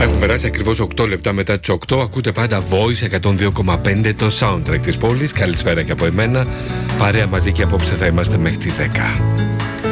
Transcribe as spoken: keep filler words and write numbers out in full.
Έχουν περάσει ακριβώς οκτώ λεπτά μετά τις οκτώ. Ακούτε πάντα Voice εκατόν δύο κόμμα πέντε, το soundtrack της πόλης. Καλησπέρα και από εμένα. Παρέα μαζί και απόψε θα είμαστε μέχρι τις δέκα.